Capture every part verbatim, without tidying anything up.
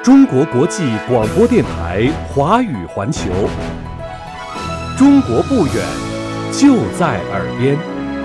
中国国际广播电台华语环球，中国不远，就在耳边。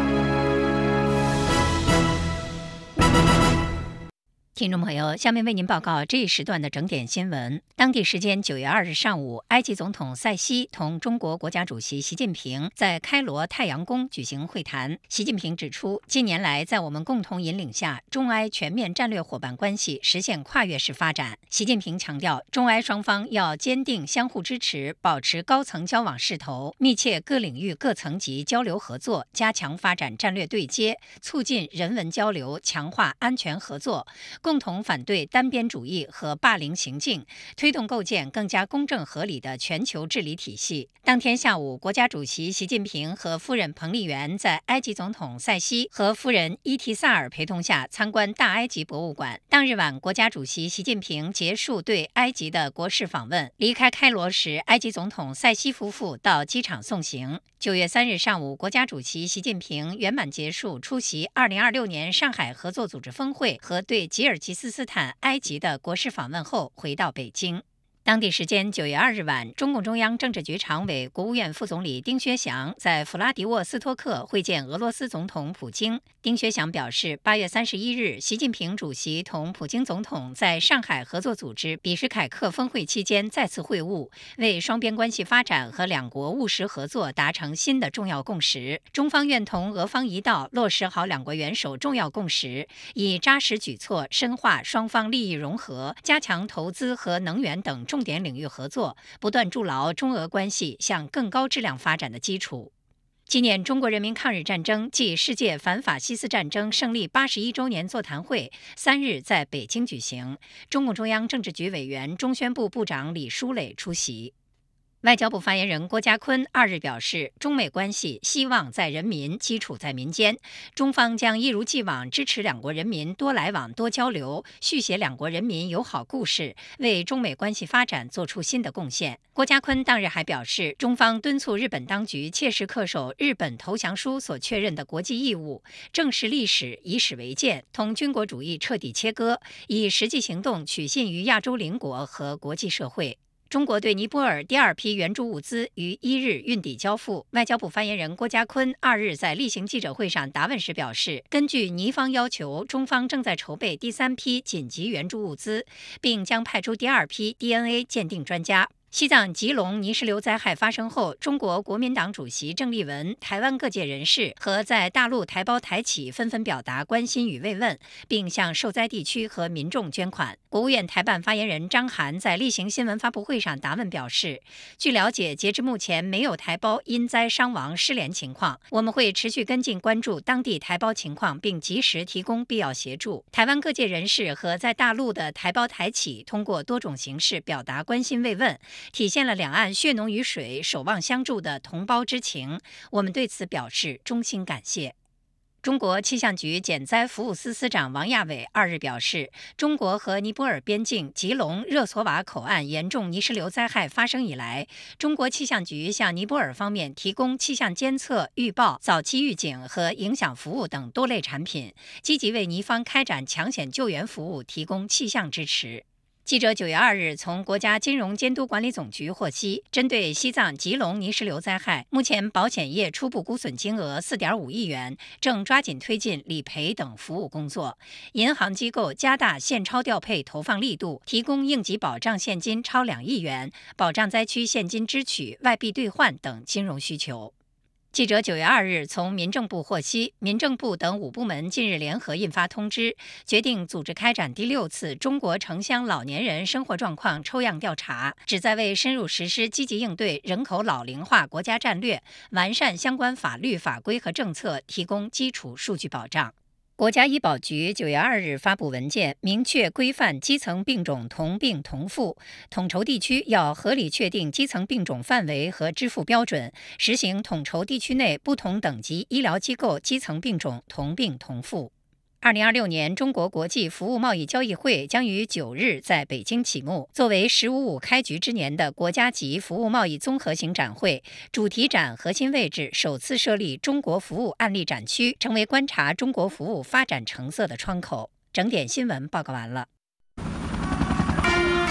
听众朋友，下面为您报告这一时段的整点新闻。当地时间九月二日上午，埃及总统塞西同中国国家主席习近平在开罗太阳宫举行会谈。习近平指出，近年来在我们共同引领下，中埃全面战略伙伴关系实现跨越式发展。习近平强调，中埃双方要坚定相互支持，保持高层交往势头，密切各领域各层级交流合作，加强发展战略对接，促进人文交流，强化安全合作，共同反对单边主义和霸凌行径，推动构建更加公正合理的全球治理体系。当天下午，国家主席习近平和夫人彭丽媛在埃及总统塞西和夫人伊提萨尔陪同下参观大埃及博物馆。当日晚，国家主席习近平结束对埃及的国事访问，离开开罗时，埃及总统塞西夫妇到机场送行。九月三日上午，国家主席习近平圆满结束出席二零二六年上海合作组织峰会和对吉尔吉斯斯坦、埃及的国事访问后，回到北京。当地时间九月二日晚，中共中央政治局常委、国务院副总理丁薛祥在弗拉迪沃斯托克会见俄罗斯总统普京。丁薛祥表示，八月三十一日，习近平主席同普京总统在上海合作组织比什凯克峰会期间再次会晤，为双边关系发展和两国务实合作达成新的重要共识。中方愿同俄方一道落实好两国元首重要共识，以扎实举措深化双方利益融合，加强投资和能源等重点领域合作，不断筑牢中俄关系向更高质量发展的基础。纪念中国人民抗日战争暨世界反法西斯战争胜利八十一周年座谈会三日在北京举行，中共中央政治局委员、中宣部部长李书磊出席。外交部发言人郭家坤二日表示，中美关系希望在人民，基础在民间，中方将一如既往支持两国人民多来往、多交流，续写两国人民友好故事，为中美关系发展做出新的贡献。郭家坤当日还表示，中方敦促日本当局切实恪守日本投降书所确认的国际义务，正视历史，以史为鉴，同军国主义彻底切割，以实际行动取信于亚洲邻国和国际社会。中国对尼泊尔第二批援助物资于一日运抵交付。外交部发言人郭家坤二日在例行记者会上答问时表示，根据尼方要求，中方正在筹备第三批紧急援助物资，并将派出第二批 D N A 鉴定专家。西藏吉隆泥石流灾害发生后，中国国民党主席郑丽文、台湾各界人士和在大陆台胞台企纷纷表达关心与慰问，并向受灾地区和民众捐款。国务院台办发言人张涵在例行新闻发布会上答问表示，据了解，截至目前没有台胞因灾伤亡、失联情况，我们会持续跟进关注当地台胞情况，并及时提供必要协助。台湾各界人士和在大陆的台胞台企通过多种形式表达关心慰问，体现了两岸血浓于水、守望相助的同胞之情，我们对此表示衷心感谢。中国气象局减灾服务司司长王亚伟二日表示，中国和尼泊尔边境吉隆热索瓦口岸严重泥石流灾害发生以来，中国气象局向尼泊尔方面提供气象监测、预报、早期预警和影响服务等多类产品，积极为尼方开展抢险救援服务提供气象支持。记者九月二日从国家金融监督管理总局获悉，针对西藏吉隆泥石流灾害，目前保险业初步估损金额 四点五亿元，正抓紧推进理赔等服务工作。银行机构加大现钞调配投放力度，提供应急保障现金超两亿元，保障灾区现金支取、外币兑换等金融需求。记者九月二日从民政部获悉，民政部等五部门近日联合印发通知，决定组织开展第六次中国城乡老年人生活状况抽样调查，旨在为深入实施积极应对人口老龄化国家战略，完善相关法律法规和政策提供基础数据保障。国家医保局九月二日发布文件，明确规范基层病种同病同付，统筹地区要合理确定基层病种范围和支付标准，实行统筹地区内不同等级医疗机构基层病种同病同付。二零二六年中国国际服务贸易交易会将于九日在北京启幕。作为“十五五”开局之年的国家级服务贸易综合型展会，主题展核心位置首次设立中国服务案例展区，成为观察中国服务发展成色的窗口。整点新闻报告完了。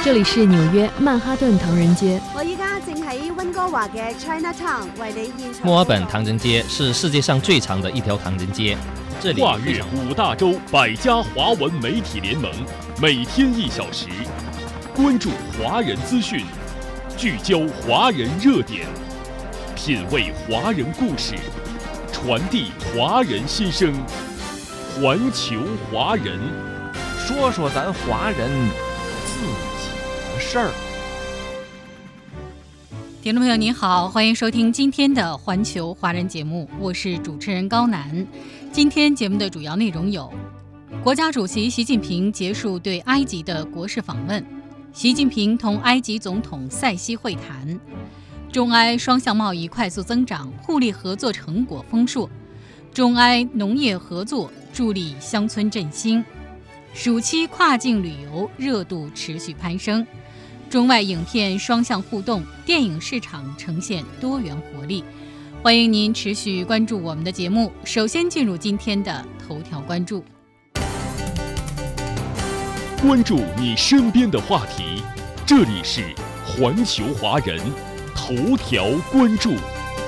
这里是纽約曼哈頓唐人街。 我依家正喺溫哥華嘅 Chinatown 為你現場。 墨爾本唐人街是世界上最長的一條唐人街，這裡跨越五大洲百家華文媒體聯盟，每天一小時，關注華人資訊，聚焦華人熱點，品味華人故事，傳遞華人心聲，環球華人， 說說咱華人自己的事兒。 听众朋友您好，欢迎收听今天的环球华人节目，我是主持人高楠。今天节目的主要内容有：国家主席习近平结束对埃及的国事访问，习近平同埃及总统塞西会谈，中埃双向贸易快速增长，互利合作成果丰硕，中埃农业合作助力乡村振兴，暑期跨境旅游热度持续攀升，中外影片双向互动，电影市场呈现多元活力。欢迎您持续关注我们的节目。首先进入今天的头条关注。 关注你身边的话题，这里是环球华人头条关注。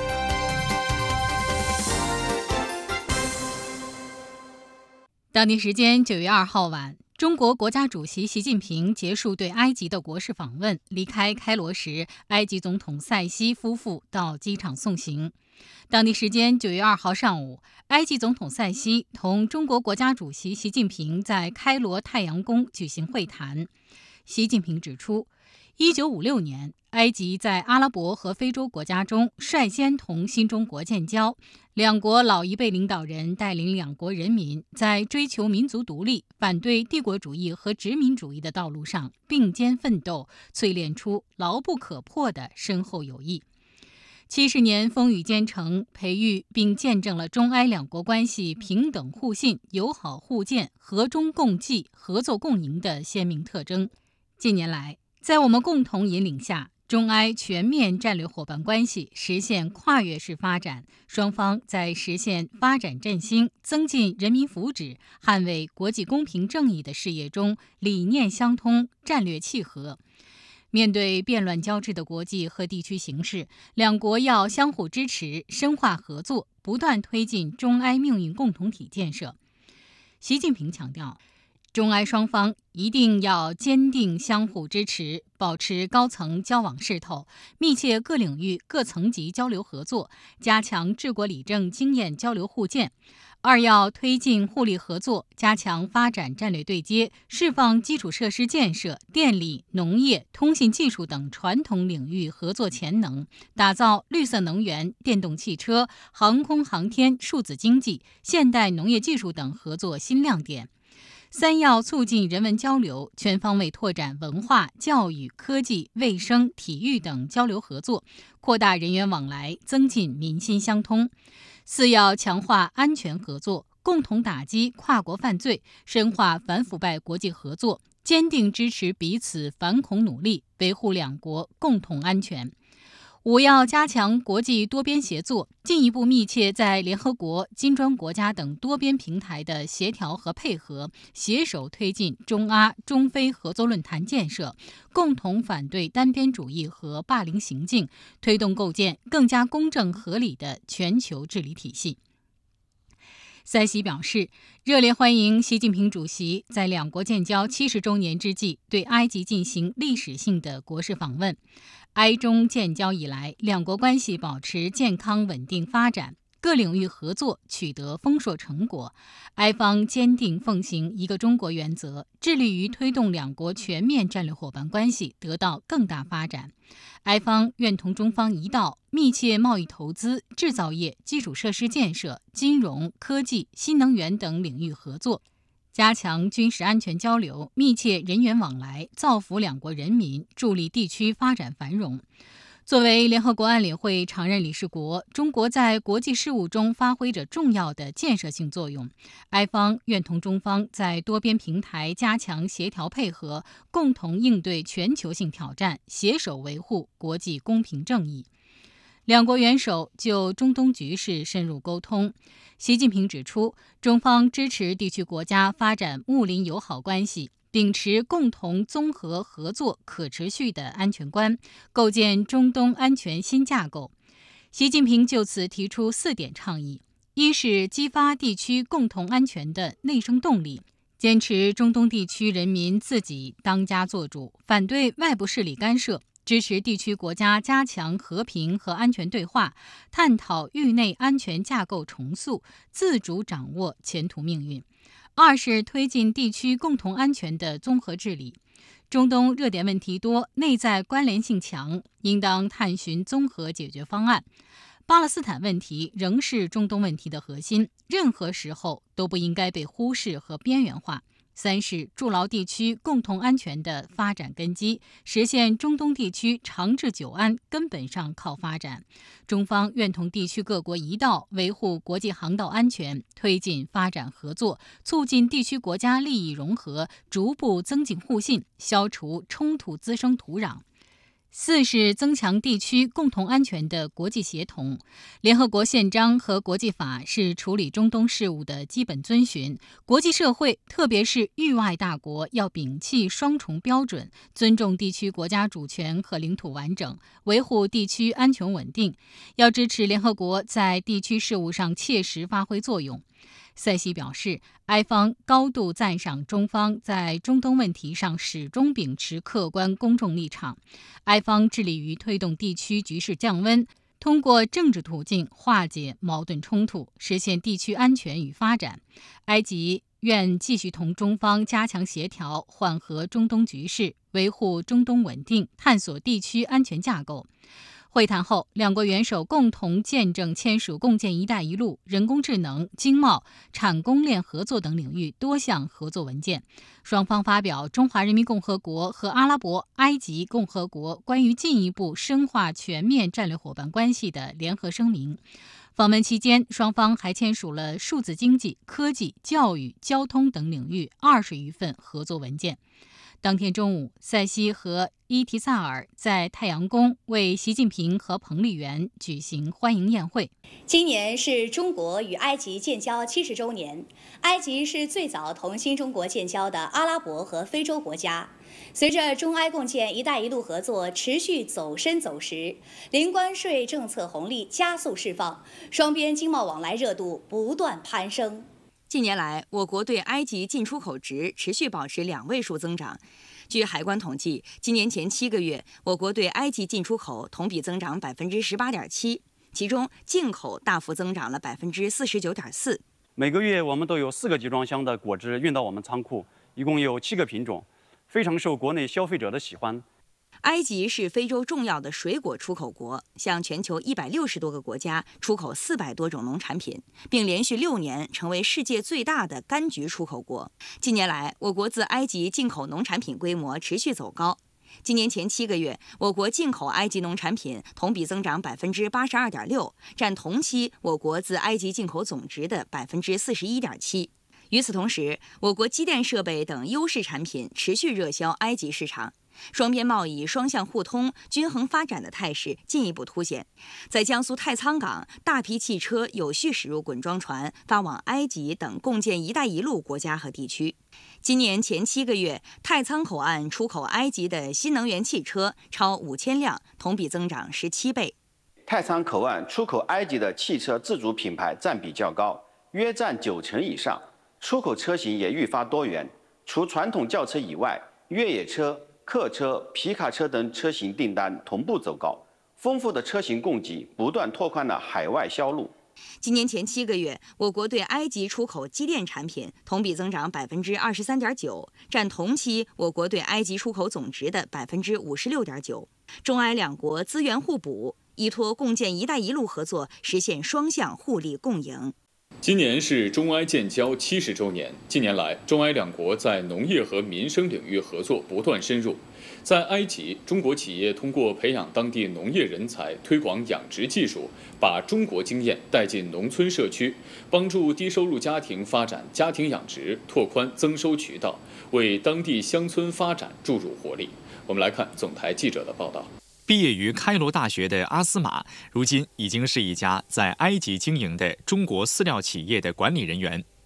当地时间九月二号晚，中国国家主席习近平结束对埃及的国事访问，离开开罗时，埃及总统塞西夫妇到机场送行。当地时间九月二号上午，埃及总统塞西同中国国家主席习近平在开罗太阳宫举行会谈。习近平指出，一九五六年，埃及在阿拉伯和非洲国家中率先同新中国建交，两国老一辈领导人带领两国人民在追求民族独立、反对帝国主义和殖民主义的道路上并肩奋斗，淬炼出牢不可破的深厚友谊。七十年风雨兼程，培育并见证了中埃两国关系平等互信、友好互鉴、和衷共济、合作共赢的鲜明特征。近年来，在我们共同引领下，中埃全面战略伙伴关系实现跨越式发展，双方在实现发展振兴、增进人民福祉、捍卫国际公平正义的事业中理念相通、战略契合。面对变乱交织的国际和地区形势，两国要相互支持，深化合作，不断推进中埃命运共同体建设。习近平强调，中埃双方一定要坚定相互支持，保持高层交往势头，密切各领域各层级交流合作，加强治国理政经验交流互鉴。二要推进互利合作，加强发展战略对接，释放基础设施建设、电力、农业、通信技术等传统领域合作潜能，打造绿色能源、电动汽车、航空航天、数字经济、现代农业技术等合作新亮点。三要促进人文交流，全方位拓展文化、教育、科技、卫生、体育等交流合作，扩大人员往来，增进民心相通。四要强化安全合作，共同打击跨国犯罪，深化反腐败国际合作，坚定支持彼此反恐努力，维护两国共同安全。五要加强国际多边协作，进一步密切在联合国、金砖国家等多边平台的协调和配合，携手推进中阿、中非合作论坛建设，共同反对单边主义和霸凌行径，推动构建更加公正合理的全球治理体系。塞西表示，热烈欢迎习近平主席在两国建交七十周年之际对埃及进行历史性的国事访问。埃中建交以来，两国关系保持健康稳定发展，各领域合作取得丰硕成果。埃方坚定奉行一个中国原则，致力于推动两国全面战略伙伴关系得到更大发展。埃方愿同中方一道，密切贸易投资、制造业、基础设施建设、金融、科技、新能源等领域合作，加强军事安全交流，密切人员往来，造福两国人民，助力地区发展繁荣。作为联合国安理会常任理事国，中国在国际事务中发挥着重要的建设性作用。埃方愿同中方在多边平台加强协调配合，共同应对全球性挑战，携手维护国际公平正义。两国元首就中东局势深入沟通。习近平指出，中方支持地区国家发展睦邻友好关系， 秉持共同综合合作可持续的安全观，构建中东安全新架构。习近平就此提出四点倡议：一是激发地区共同安全的内生动力，坚持中东地区人民自己当家作主，反对外部势力干涉，支持地区国家加强和平和安全对话，探讨域内安全架构重塑，自主掌握前途命运。二是推进地区共同安全的综合治理。中东热点问题多，内在关联性强，应当探寻综合解决方案。巴勒斯坦问题仍是中东问题的核心，任何时候都不应该被忽视和边缘化。三是筑牢地区共同安全的发展根基，实现中东地区长治久安，根本上靠发展。中方愿同地区各国一道维护国际航道安全，推进发展合作，促进地区国家利益融合，逐步增进互信，消除冲突滋生土壤。四是增强地区共同安全的国际协同。联合国宪章和国际法是处理中东事务的基本遵循，国际社会特别是域外大国要摒弃双重标准，尊重地区国家主权和领土完整，维护地区安全稳定，要支持联合国在地区事务上切实发挥作用。塞西表示，埃方高度赞赏中方在中东问题上始终秉持客观公正立场，埃方致力于推动地区局势降温，通过政治途径化解矛盾冲突，实现地区安全与发展。埃及愿继续同中方加强协调，缓和中东局势，维护中东稳定，探索地区安全架构。会谈后，两国元首共同见证签署共建“一带一路”、人工智能、经贸、产供链合作等领域多项合作文件。双方发表中华人民共和国和阿拉伯埃及共和国关于进一步深化全面战略伙伴关系的联合声明。访问期间，双方还签署了数字经济、科技、教育、交通等领域二十余份合作文件。当天中午，塞西和伊提萨尔在太阳宫为习近平和彭丽媛举行欢迎宴会。 今年是中国与埃及建交七十周年，埃及是最早同新中国建交的阿拉伯和非洲国家。随着中埃共建“一带一路”合作持续走深走实，零关税政策红利加速释放，双边经贸往来热度不断攀升。 近年来，我国对埃及进出口值持续保持两位数增长。据海关统计，今年前七个月，我国对埃及进出口同比增长百分之十八点七，其中进口大幅增长了百分之四十九点四。 每个月我们都有四个集装箱的果汁运到我们仓库，一共有七个品种，非常受国内消费者的喜欢。 埃及是非洲重要的水果出口国，向全球一百六十多个国家出口四百多种农产品，并连续六年成为世界最大的柑橘出口国。近年来，我国自埃及进口农产品规模持续走高。今年前七个月，我国进口埃及农产品同比增长百分之八十二点六，占同期我国自埃及进口总值的百分之四十一点七。与此同时，我国机电设备等优势产品持续热销埃及市场。双边贸易双向互通、均衡发展的态势进一步凸显。在江苏太仓港，大批汽车有序驶入滚装船，发往埃及等共建“一带一路”国家和地区。今年前七个月，太仓口岸出口埃及的新能源汽车超五千辆，同比增长十七倍。 太仓口岸出口埃及的汽车自主品牌占比较高，约占九成以上。出口车型也愈发多元，除传统轿车以外，越野车、客车、皮卡车等车型订单同步走高，丰富的车型供给不断拓宽了海外销路。 今年前七个月，我国对埃及出口机电产品同比增长百分之二十三点九，占同期我国对埃及出口总值的百分之五十六点九。中埃两国资源互补，依托共建“一带一路”合作，实现双向互利共赢。 今年是中埃建交七十周年。近年来，中埃两国在农业和民生领域合作不断深入。在埃及，中国企业通过培养当地农业人才，推广养殖技术，把中国经验带进农村社区，帮助低收入家庭发展家庭养殖，拓宽增收渠道，为当地乡村发展注入活力。我们来看总台记者的报道。 毕业于开罗大学的阿斯玛，如今已经是一家在埃及经营的中国饲料企业的管理人员。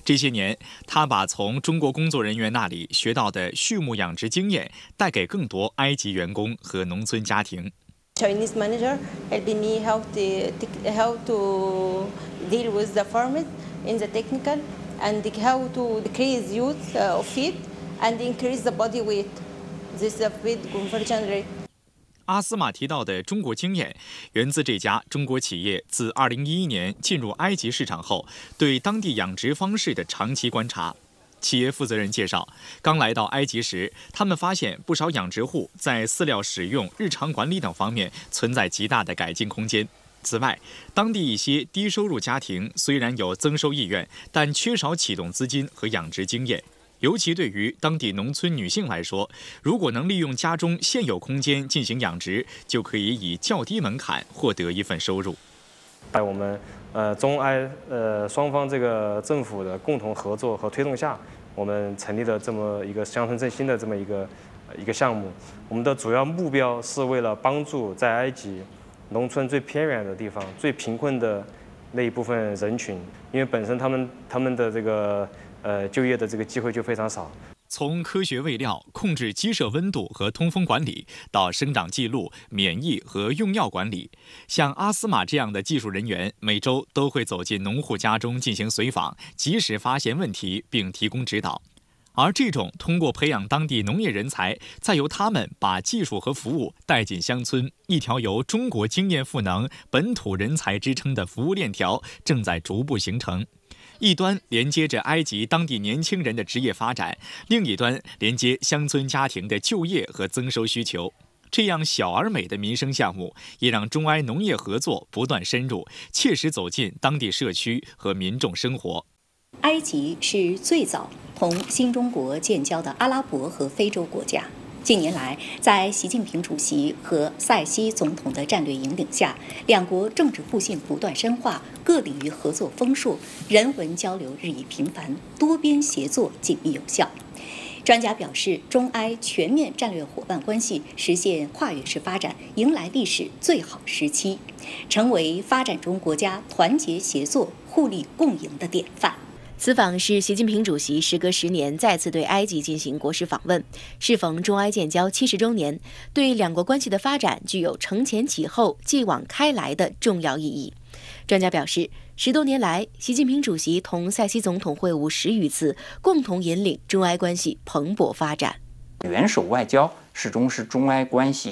这些年，他把从中国工作人员那里学到的畜牧养殖经验带给更多埃及员工和农村家庭。 Chinese manager helping me how to how to deal with the farmers in the technical and how to decrease use of feed and increase the body weight. This is a feed conversion rate. 阿斯玛提到的中国经验，源自这家中国企业自二零一一年进入埃及市场后，对当地养殖方式的长期观察。企业负责人介绍，刚来到埃及时，他们发现不少养殖户在饲料使用、日常管理等方面存在极大的改进空间。此外，当地一些低收入家庭虽然有增收意愿，但缺少启动资金和养殖经验。尤其对于当地农村女性来说，如果能利用家中现有空间进行养殖，就可以以较低门槛获得一份收入。 在我们呃中埃呃双方这个政府的共同合作和推动下，我们成立了这么一个乡村振兴的这么一个一个项目。我们的主要目标是为了帮助在埃及农村最偏远的地方、最贫困的那一部分人群，因为本身他们他们的这个。呃，就业的这个机会就非常少。 从科学喂料、控制鸡舍温度和通风管理，到生长记录、免疫和用药管理，像阿斯玛这样的技术人员，每周都会走进农户家中进行随访，及时发现问题并提供指导。而这种通过培养当地农业人才，再由他们把技术和服务带进乡村，一条由中国经验赋能、本土人才支撑的服务链条正在逐步形成。一端连接着埃及当地年轻人的职业发展，另一端连接乡村家庭的就业和增收需求。这样小而美的民生项目，也让中埃农业合作不断深入，切实走进当地社区和民众生活。 埃及是最早同新中国建交的阿拉伯和非洲国家。近年来，在习近平主席和塞西总统的战略引领下，两国政治互信不断深化，各领域合作丰硕，人文交流日益频繁，多边协作紧密有效。专家表示，中埃全面战略伙伴关系实现跨越式发展，迎来历史最好时期，成为发展中国家团结协作、互利共赢的典范。 此访是习近平主席时隔十年再次对埃及进行国事访问，适逢中埃建交七十周年，对两国关系的发展具有承前启后、继往开来的重要意义。专家表示，十多年来，习近平主席同塞西总统会晤十余次，共同引领中埃关系蓬勃发展。 元首外交始终是中埃关系